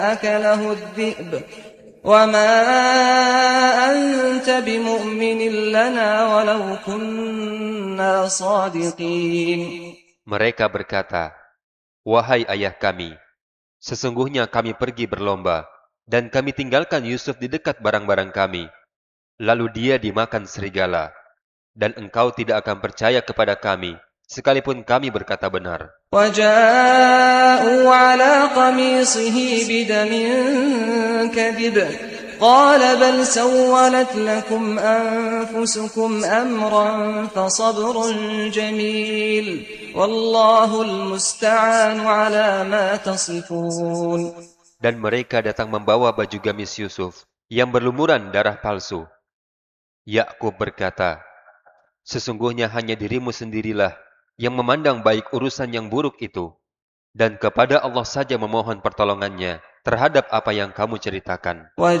أكله الذئب وما أنت بمؤمن لنا ولو كنا صادقين. Mereka berkata, "Wahai ayah kami, sesungguhnya kami pergi berlomba, dan kami tinggalkan Yusuf di dekat barang-barang kami. Lalu dia dimakan serigala, dan engkau tidak akan percaya kepada kami, sekalipun kami berkata benar." وجاءوا على قميصه بدم كذب قال بل سولت لكم أنفسكم أمرا فصبر جميل والله المستعان على ما تصفون. Dan mereka datang membawa baju gamis Yusuf yang berlumuran darah palsu. Yakub berkata, "Sesungguhnya hanya dirimu sendirilah yang memandang baik urusan yang buruk itu, dan kepada Allah saja memohon pertolongannya terhadap apa yang kamu ceritakan."